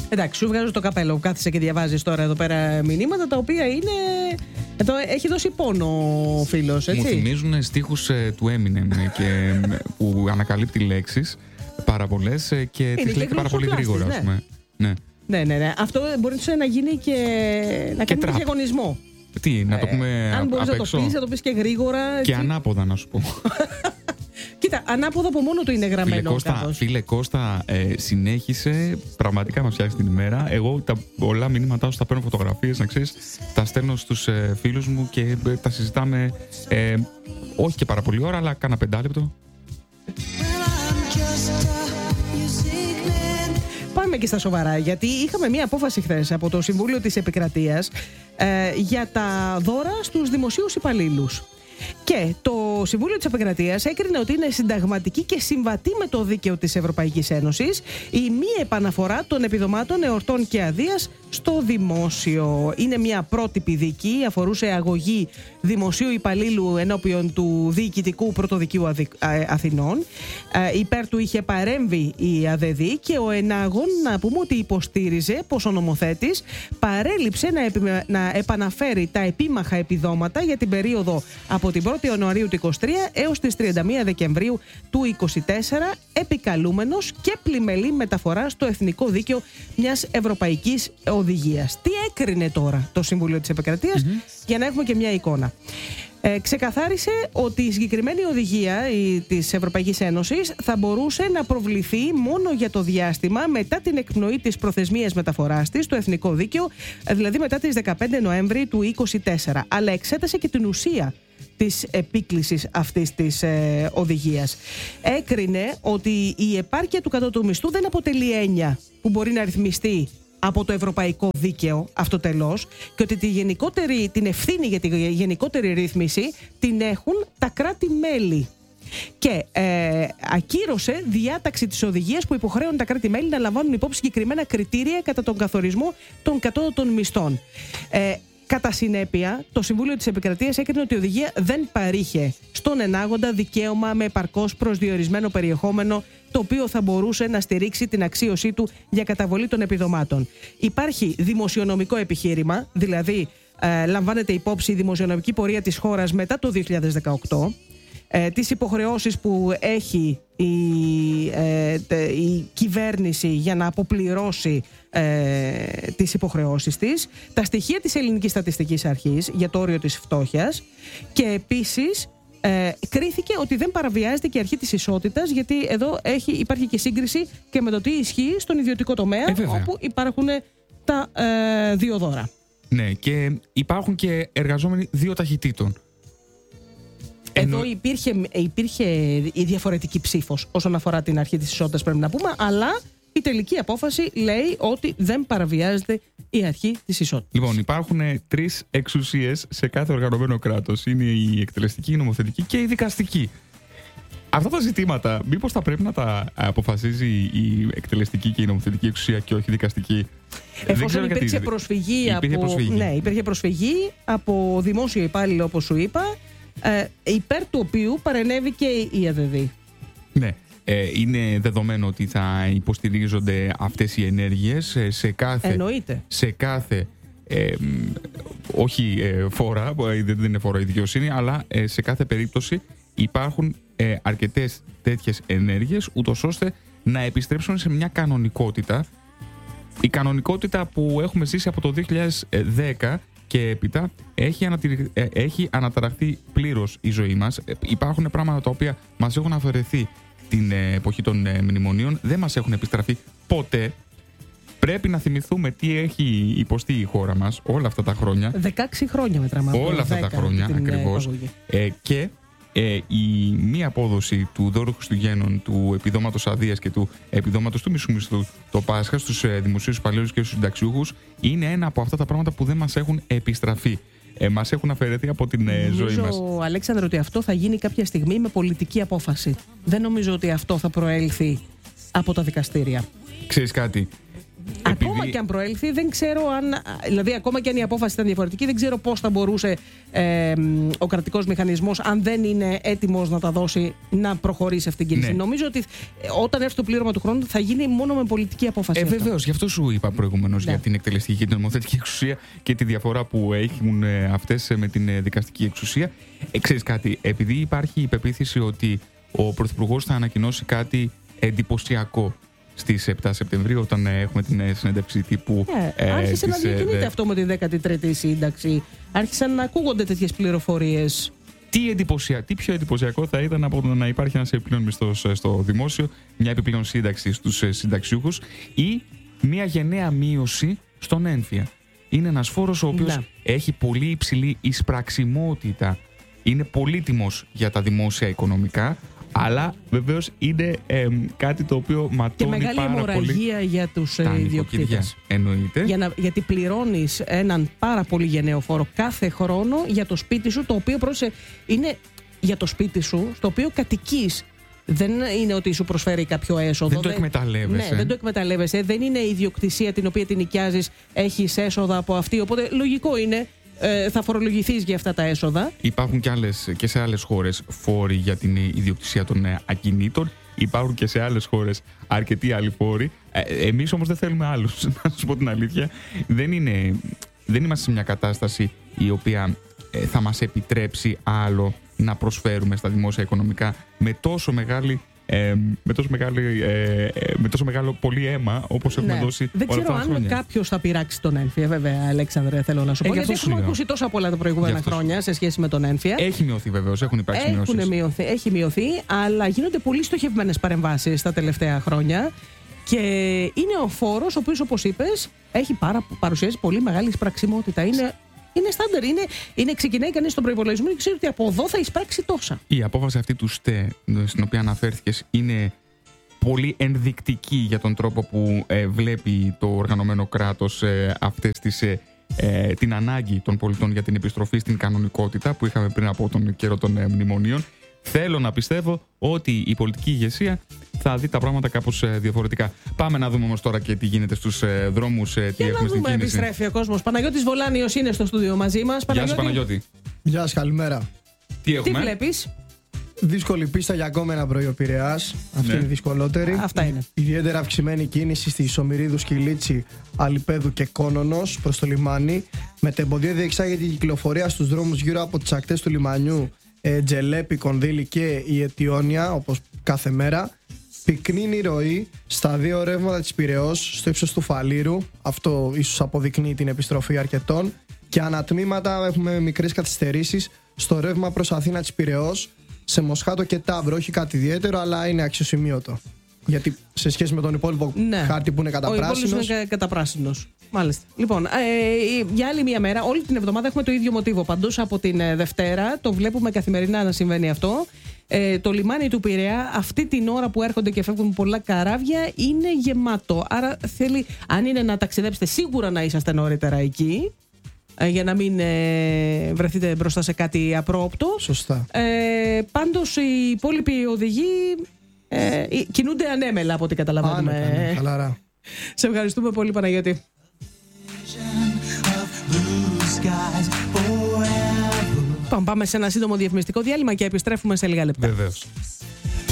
Εντάξει, σου βγάζω το καπέλο. Κάθισε και διαβάζεις τώρα εδώ πέρα μηνύματα τα οποία είναι. Εδώ έχει δώσει πόνο ο φίλος, έτσι. Μου θυμίζουν στίχους του Eminem που ανακαλύπτει λέξεις πάρα πολλές και τις λέει πάρα πολύ γρήγορα, ας πούμε. Ναι. Αυτό μπορεί να γίνει και να κάνει και διαγωνισμό. Τι, να το πούμε αν μπορείς απ' να το έξω. πεις, να το πεις και γρήγορα. Και ανάποδα, να σου πω. Κοίτα, ανάποδα από μόνο του είναι γραμμένο. Φίλε Κώστα, συνέχισε. Πραγματικά μας φτιάξει την ημέρα. Εγώ τα πολλά μηνύματά σου τα παίρνω φωτογραφίες, να ξέρεις. Τα στέλνω στους φίλους μου και τα συζητάμε. Όχι και πάρα πολύ ώρα, αλλά κάνα 5 λεπτό. Πάμε και στα σοβαρά, γιατί είχαμε μία απόφαση χθες από το Συμβούλιο της Επικρατείας για τα δώρα στους δημοσίους υπαλλήλους. Και το Συμβούλιο της Επικρατείας έκρινε ότι είναι συνταγματική και συμβατή με το δίκαιο της Ευρωπαϊκής Ένωσης η μη επαναφορά των επιδομάτων, εορτών και αδείας στο δημόσιο. Είναι μια πρότυπη δίκη, αφορούσε αγωγή δημοσίου υπαλλήλου ενώπιον του Διοικητικού Πρωτοδικείου Αθηνών. Υπέρ του είχε παρέμβει η ΑΔΔ και ο ενάγων, να πούμε ότι υποστήριζε πως ο νομοθέτης παρέλειψε να επαναφέρει τα επίμαχα επιδόματα για την περίοδο από την 1η Ιανουαρίου του 2023 έως τις 31 Δεκεμβρίου του 2024, επικαλούμενος και πλημελή μεταφορά στο εθνικό δίκαιο μιας ευρωπαϊκής οδηγίας. Τι έκρινε τώρα το Συμβούλιο της Επικρατείας, για να έχουμε και μια εικόνα. Ξεκαθάρισε ότι η συγκεκριμένη οδηγία της Ευρωπαϊκής Ένωσης θα μπορούσε να προβληθεί μόνο για το διάστημα μετά την εκπνοή της προθεσμίας μεταφοράς της στο εθνικό δίκαιο, δηλαδή μετά τις 15 Νοέμβρη του 2024. Αλλά εξέτασε και την ουσία της επίκλησης αυτής της οδηγίας. Έκρινε ότι η επάρκεια του κατώτατου μισθού δεν αποτελεί έννοια που μπορεί να ρυθμιστεί από το ευρωπαϊκό δίκαιο αυτοτελώς και ότι την ευθύνη για τη γενικότερη ρύθμιση την έχουν τα κράτη-μέλη. Και ακύρωσε διάταξη της οδηγίας που υποχρέωνε τα κράτη-μέλη να λαμβάνουν υπόψη συγκεκριμένα κριτήρια κατά τον καθορισμό των κατώτατων μισθών. Κατά συνέπεια, το Συμβούλιο της Επικρατείας έκρινε ότι η οδηγία δεν παρήχε στον ενάγοντα δικαίωμα με επαρκώς προσδιορισμένο περιεχόμενο, το οποίο θα μπορούσε να στηρίξει την αξίωσή του για καταβολή των επιδομάτων. Υπάρχει δημοσιονομικό επιχείρημα, δηλαδή λαμβάνεται υπόψη η δημοσιονομική πορεία της χώρας μετά το 2018, τις υποχρεώσεις που έχει η κυβέρνηση για να αποπληρώσει τις υποχρεώσεις της, τα στοιχεία της Ελληνικής Στατιστικής Αρχής για το όριο της φτώχειας και επίσης κρίθηκε ότι δεν παραβιάζεται και η αρχή της ισότητας, γιατί εδώ υπάρχει και σύγκριση και με το τι ισχύει στον ιδιωτικό τομέα, όπου υπάρχουν τα δύο δώρα. Ναι, και υπάρχουν και εργαζόμενοι δύο ταχυτήτων. Εδώ υπήρχε η διαφορετική ψήφος όσον αφορά την αρχή της ισότητας, πρέπει να πούμε, αλλά η τελική απόφαση λέει ότι δεν παραβιάζεται η αρχή της ισότητας. Λοιπόν, υπάρχουν 3 εξουσίες σε κάθε οργανωμένο κράτος. Είναι η εκτελεστική, η νομοθετική και η δικαστική. Αυτά τα ζητήματα, μήπως θα πρέπει να τα αποφασίζει η εκτελεστική και η νομοθετική εξουσία και όχι η δικαστική? Εφόσον υπήρξε προσφυγή από δημόσιο υπάλληλο, όπως σου είπα, υπέρ του οποίου παρενέβη και η ΑΔΔ. Ναι. Είναι δεδομένο ότι θα υποστηρίζονται αυτές οι ενέργειες σε κάθε όχι φόρα, δεν είναι φόρα η δικαιοσύνη, αλλά σε κάθε περίπτωση υπάρχουν αρκετές τέτοιες ενέργειες, ούτως ώστε να επιστρέψουν σε μια κανονικότητα. Η κανονικότητα που έχουμε ζήσει από το 2010 και έπειτα έχει αναταραχθεί πλήρως η ζωή μας. Υπάρχουν πράγματα τα οποία μας έχουν αφαιρεθεί την εποχή των μνημονίων, δεν μας έχουν επιστραφεί ποτέ. Πρέπει να θυμηθούμε τι έχει υποστεί η χώρα μας όλα αυτά τα χρόνια. 16 χρόνια μετράμε. Όλα αυτά τα χρόνια ακριβώς. Και η μη απόδοση του δώρου Χριστουγέννων, του επιδόματος αδείας και του επιδόματος του μισού μισθού το Πάσχα στους δημοσίους υπαλλήλους και στους συνταξιούχους είναι ένα από αυτά τα πράγματα που δεν μας έχουν επιστραφεί. Μας έχουν αφαιρεθεί από την ζωή μας. Νομίζω, Αλέξανδρο, ότι αυτό θα γίνει κάποια στιγμή με πολιτική απόφαση. Δεν νομίζω ότι αυτό θα προέλθει από τα δικαστήρια. Ξέρεις κάτι? ακόμα και αν προέλθει, δεν ξέρω αν. Δηλαδή, ακόμα και αν η απόφαση ήταν διαφορετική, δεν ξέρω πώς θα μπορούσε ο κρατικός μηχανισμός, αν δεν είναι έτοιμος να τα δώσει, να προχωρήσει αυτή την κίνηση. Ναι. Νομίζω ότι όταν έρθει το πλήρωμα του χρόνου θα γίνει μόνο με πολιτική απόφαση. Βεβαίως, γι' αυτό σου είπα προηγουμένως για την εκτελεστική και την νομοθετική εξουσία και τη διαφορά που έχουν αυτές με την δικαστική εξουσία. Ξέρεις κάτι, επειδή υπάρχει η πεποίθηση ότι ο Πρωθυπουργός θα ανακοινώσει κάτι εντυπωσιακό στις 7 Σεπτεμβρίου, όταν έχουμε την συνέντευξη τύπου. Άρχισε να διακινείται αυτό με τη 13η σύνταξη. Άρχισαν να ακούγονται τέτοιες πληροφορίες. Τι πιο εντυπωσιακό θα ήταν από το να υπάρχει ένας επιπλέον μισθός στο δημόσιο, μια επιπλέον σύνταξη στους συνταξιούχους ή μια γενναία μείωση στον έμφυα. Είναι ένας φόρος ο οποίος έχει πολύ υψηλή εισπραξιμότητα. Είναι πολύτιμος για τα δημόσια οικονομικά, αλλά βεβαίως είναι κάτι το οποίο ματώνει πάρα πολύ. Και μεγάλη αιμορραγία για τους ιδιοκτήτες. Εννοείται. Γιατί πληρώνεις έναν πάρα πολύ γενναίο φόρο κάθε χρόνο για το σπίτι σου, το οποίο είναι για το σπίτι σου, στο οποίο κατοικείς. Δεν είναι ότι σου προσφέρει κάποιο έσοδο. Δεν το εκμεταλλεύεσαι. Ναι, δεν το εκμεταλλεύεσαι. Δεν είναι ιδιοκτησία την οποία την νοικιάζεις, έχεις έσοδα από αυτή. Οπότε λογικό είναι. Θα φορολογηθείς για αυτά τα έσοδα. Υπάρχουν και σε άλλες χώρες φόροι για την ιδιοκτησία των ακινήτων. Υπάρχουν και σε άλλες χώρες αρκετοί άλλοι φόροι. Εμείς όμως δεν θέλουμε άλλους. Να σου πω την αλήθεια. Δεν είμαστε σε μια κατάσταση η οποία θα μας επιτρέψει άλλο να προσφέρουμε στα δημόσια οικονομικά με τόσο μεγάλο πολύ αίμα όπως έχουμε δώσει όλα αυτά τα χρόνια. Δεν ξέρω αν κάποιος θα πειράξει τον έμφυα, βέβαια, Αλέξανδρε, θέλω να σου πω. Γιατί έχουμε ακούσει τόσα πολλά τα προηγούμενα χρόνια σε σχέση με τον έμφυα. Έχει μειωθεί βεβαίως, έχουν υπάρξει μειώσεις. Έχει μειωθεί, αλλά γίνονται πολύ στοχευμένες παρεμβάσεις τα τελευταία χρόνια. Και είναι ο φόρος, ο οποίος, όπως είπες, έχει παρουσιάζει πολύ μεγάλη εισπραξιμότητα. Είναι στάνταρ. Ξεκινάει κανείς στον προϋπολογισμό και ξέρει ότι από εδώ θα εισπράξει τόσα. Η απόφαση αυτή του ΣΤΕ, στην οποία αναφέρθηκες, είναι πολύ ενδεικτική για τον τρόπο που βλέπει το οργανωμένο κράτος την ανάγκη των πολιτών για την επιστροφή στην κανονικότητα που είχαμε πριν από τον καιρό των μνημονίων. Θέλω να πιστεύω ότι η πολιτική ηγεσία θα δει τα πράγματα κάπως διαφορετικά. Πάμε να δούμε όμως τώρα και τι γίνεται στους δρόμους, τι έχουμε στην κίνηση. Επιστρέφει ο κόσμος. Παναγιώτης Βολάνιος είναι στο στούντιο μαζί μας. Γεια σου, Παναγιώτη. Γεια σας, καλημέρα. Τι βλέπεις? Δύσκολη πίστα για ακόμα ένα πρωί ο Πειραιάς. Αυτή είναι η δυσκολότερη. Αυτά είναι. Ιδιαίτερα αυξημένη κίνηση στη Σωμηρίδου, Σκυλίτσι, Αλιπέδου και Κόνονος προς το λιμάνι. Μετεμποδία διεξάγεται η κυκλοφορία στους δρόμους γύρω από τις ακτές του λιμανιού Τζελέπη, Κονδύλη και η Αιτιόνια, όπως κάθε μέρα. Πυκνή είναι η ροή στα δύο ρεύματα της Πειραιώς, στο ύψος του Φαλήρου. Αυτό ίσως αποδεικνύει την επιστροφή αρκετών. Και ανατμήματα έχουμε μικρές καθυστερήσεις στο ρεύμα προς Αθήνα της Πειραιώς, σε Μοσχάτο και Ταύρο. Όχι κάτι ιδιαίτερο, αλλά είναι αξιοσημείωτο. Γιατί σε σχέση με τον υπόλοιπο χάρτη που είναι καταπράσινος. Ο υπόλοιπος είναι καταπράσινος. Μάλιστα. Λοιπόν, για άλλη μία μέρα, όλη την εβδομάδα έχουμε το ίδιο μοτίβο. Παντός από την Δευτέρα, το βλέπουμε καθημερινά να συμβαίνει αυτό. Το λιμάνι του Πειραιά, αυτή την ώρα που έρχονται και φεύγουν πολλά καράβια, είναι γεμάτο. Άρα θέλει, αν είναι να ταξιδέψετε, σίγουρα να είσαστε νωρίτερα εκεί, για να μην βρεθείτε μπροστά σε κάτι απρόοπτο. Σωστά. Πάντως οι υπόλοιποι οδηγοί κινούνται ανέμελα από ό,τι καταλαβαίνουμε. Χαλαρά. Σε ευχαριστούμε πολύ, Παναγιώτη. Πάμε σε ένα σύντομο διαφημιστικό διάλειμμα και επιστρέφουμε σε λίγα λεπτά. Βεβαίως.